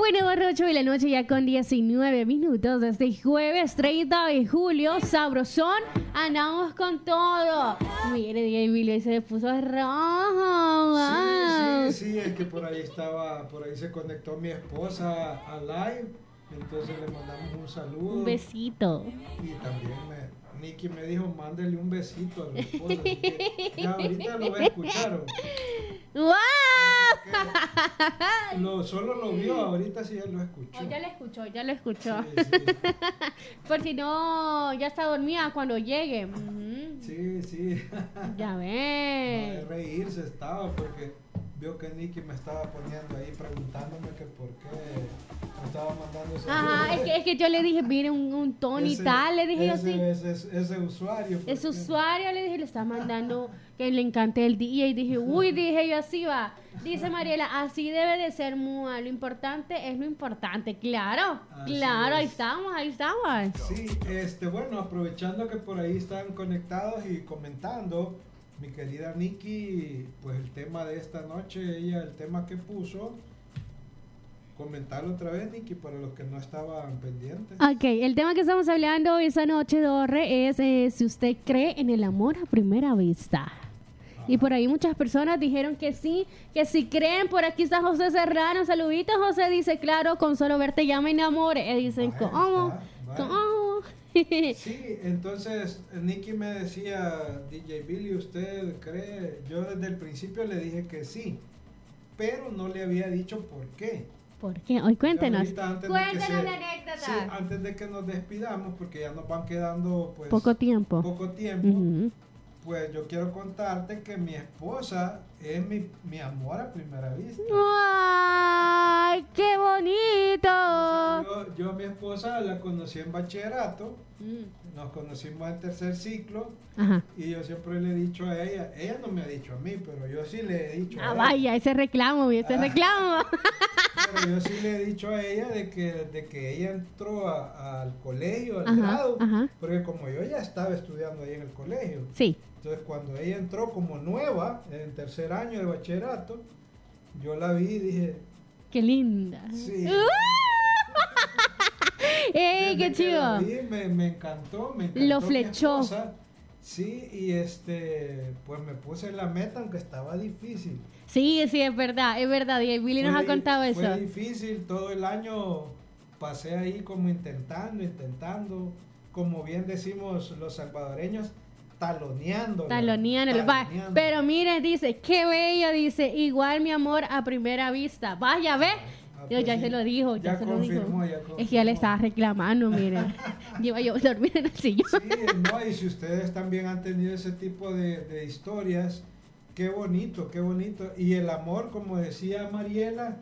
Bueno, 8 de la noche ya con 19 minutos de este jueves 30 de julio, sabrosón, andamos con todo. Mire, DJ Billy se puso rojo. Wow. Sí, es que por ahí se conectó mi esposa a live, entonces le mandamos un saludo. Un besito. Y también Nicky me dijo, mándele un besito a la esposa, así que ya ahorita lo escucharon. ¡Wow! Solo lo vio, ahorita sí ya lo escuchó. Oh, ya lo escuchó. Sí. Por si no, ya está dormida cuando llegue. Sí. Ya No, ves. de reírse estaba porque vio que Nicky me estaba poniendo ahí preguntándome que por qué me estaba mandando ese Ajá, es que yo le dije, mire, un tono y tal, le dije yo así. Ese usuario. Ese usuario le dije, le está mandando que le encante el día y dije, uy, dije yo así va. Dice Mariela, así debe de ser Mua, lo importante es lo importante, claro, Así claro, es. ahí estamos. Sí, bueno, aprovechando que por ahí están conectados y comentando, mi querida Nicky, pues el tema de esta noche, el tema que puso, comentarlo otra vez, Nicky, para los que no estaban pendientes. Ok, el tema que estamos hablando esta noche, Dorre, es si usted cree en el amor a primera vista. Y por ahí muchas personas dijeron que sí creen. Por aquí está José Serrano. Saluditos, José. Dice, claro, con solo verte ya me enamoré. Dicen, Vaya, ¿cómo? vaya. ¿Cómo? Sí, entonces Nicky me decía, DJ Billy, ¿usted cree? Yo desde el principio le dije que sí, pero no le había dicho por qué. ¿Por qué? Hoy cuéntenos. Ahorita, Cuéntenos la anécdota. Sí, antes de que nos despidamos, porque ya nos van quedando pues Poco tiempo. Ujú. Pues yo quiero contarte que mi esposa es mi amor a primera vista. ¡Ay, qué bonito! O sea, yo a mi esposa la conocí en bachillerato, nos conocimos en tercer ciclo. Ajá. Y yo siempre le he dicho a ella no me ha dicho a mí, pero yo sí le he dicho a ella. Vaya, ese reclamo. Pero yo sí le he dicho a ella de que desde que ella entró al colegio, al grado, porque como yo ya estaba estudiando ahí en el colegio. Sí. Entonces cuando ella entró como nueva, en tercer año de bachillerato, yo la vi y dije... ¡Qué linda! Sí. ¡Ey, qué chido! Me encantó. Lo flechó. Mi esposa. Sí, y pues me puse en la meta, aunque estaba difícil. Sí, es verdad. Y Billy nos ha contado eso. Fue difícil, todo el año pasé ahí como intentando, como bien decimos los salvadoreños, taloneando. Pero mire, dice, qué bello, dice, igual mi amor a primera vista. Vaya, ve. Yo ya se lo dijo, ya se lo dijo. Es que ya le estaba reclamando, mire. Lleva yo a dormir en el sillón. Sí, no, y si ustedes también han tenido ese tipo de historias, qué bonito. Y el amor, como decía Mariela,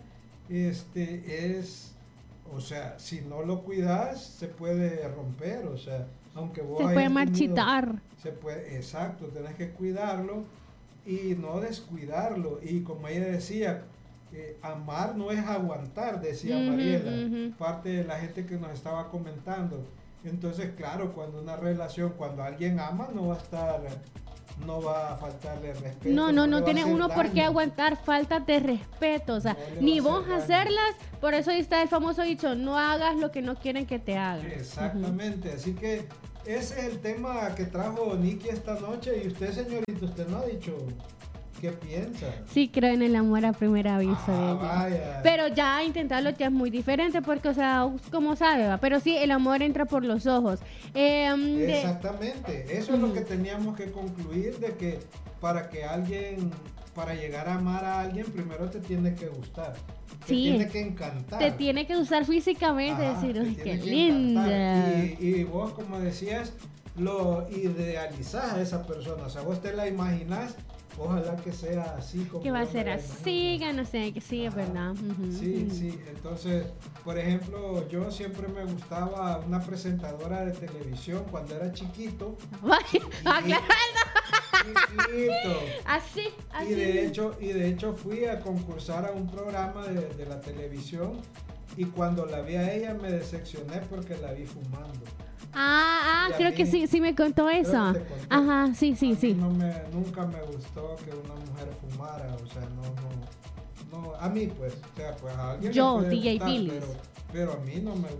o sea, si no lo cuidas, se puede romper, o sea, aunque vos se puede marchitar. Exacto, tenés que cuidarlo y no descuidarlo. Y como ella decía, amar no es aguantar, decía Mariela, parte de la gente que nos estaba comentando. Entonces, claro, cuando alguien ama, no va a faltarle respeto. No tiene uno por qué aguantar faltas de respeto, o sea, ni vos hacerlas, por eso ahí está el famoso dicho, no hagas lo que no quieren que te hagan. Exactamente, así que ese es el tema que trajo Nicky esta noche. Y usted, señorita, usted no ha dicho qué piensa. Sí, creo en el amor a primera vista. Vaya. Pero ya intentarlo ya es muy diferente porque, o sea, como sabe, ¿va? Pero sí, el amor entra por los ojos. Exactamente, eso es lo que teníamos que concluir, de que para llegar a amar a alguien, primero te tiene que gustar. Te tiene que encantar. Te tiene que usar físicamente, decir, ¡ay, qué linda! Y vos, como decías, lo idealizás a esa persona. O sea, vos te la imaginás, ojalá que sea así. Como que va a ser así, que no sé, que sí, es verdad. Sí. Entonces, por ejemplo, yo siempre me gustaba una presentadora de televisión cuando era chiquito. Chiquito. Así. Y de hecho fui a concursar a un programa de la televisión y cuando la vi a ella me decepcioné porque la vi fumando. Creo que sí me contó eso. Ajá, sí. Nunca me gustó que una mujer fumara, o sea, no, a mí pues, o sea, pues a alguien yo, le puede DJ gustar, Billis. pero a mí no me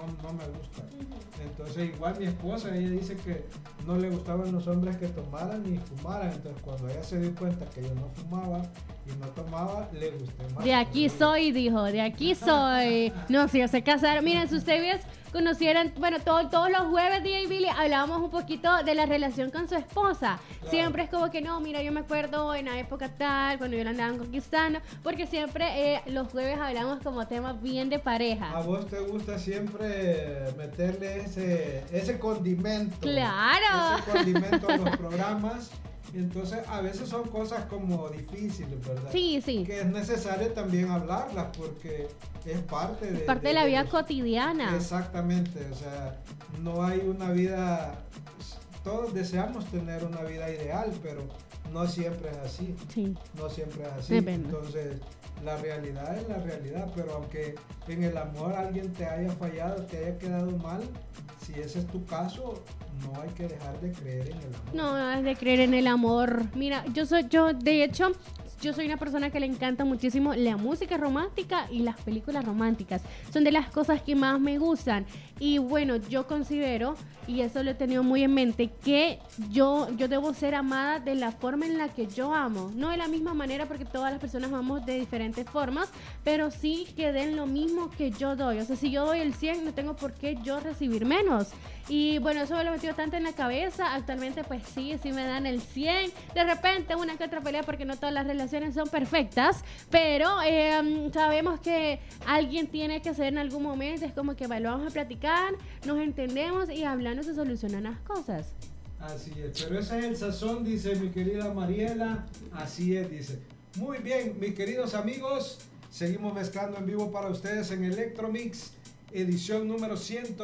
gusta. Entonces igual mi esposa, ella dice que no le gustaban los hombres que tomaran ni fumaran. Entonces cuando ella se dio cuenta que yo no fumaba y no tomaba, le gusté más. De aquí soy, dijo, de aquí soy. No, si se casaron. Miren, si ustedes conocieran, bueno, todos los jueves DJ Billy hablábamos un poquito de la relación con su esposa. Claro. Siempre es como que no, mira, yo me acuerdo en la época tal, cuando yo la andaba conquistando, porque siempre los jueves hablamos como temas bien de pareja. A vos te gusta siempre meterle ese condimento. Claro. Ese condimento a los programas. Entonces a veces son cosas como difíciles, ¿verdad? Sí, sí. Que es necesario también hablarlas porque es parte de la vida cotidiana. Exactamente, o sea, no hay una vida, todos deseamos tener una vida ideal, pero no siempre es así. Sí. No siempre es así. Depende. Entonces, la realidad es la realidad, pero aunque en el amor alguien te haya fallado, te haya quedado mal, si ese es tu caso, no hay que dejar de creer en el amor. No es de creer en el amor. Mira, de hecho, yo soy una persona que le encanta muchísimo la música romántica y las películas románticas. Son de las cosas que más me gustan. Y bueno, yo considero, y eso lo he tenido muy en mente, que yo debo ser amada de la forma en la que yo amo. No de la misma manera, porque todas las personas amamos de diferentes formas, pero sí que den lo mismo que yo doy. O sea, si yo doy el 100, no tengo por qué yo recibir menos. Y bueno, eso me lo he metido tanto en la cabeza. Actualmente pues sí me dan el 100. De repente una que otra pelea, porque no todas las relaciones son perfectas, pero sabemos que alguien tiene que ceder en algún momento. Es como que lo vamos a platicar, nos entendemos y hablando se solucionan las cosas. Así es, pero ese es el sazón, dice mi querida Mariela. Así es, dice. Muy bien, mis queridos amigos, seguimos mezclando en vivo para ustedes en Electromix, edición número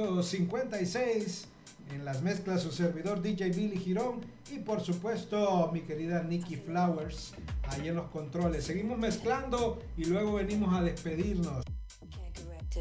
156. En las mezclas su servidor DJ Billy Girón y por supuesto mi querida Nikki Flowers ahí en los controles. Seguimos mezclando y luego venimos a despedirnos.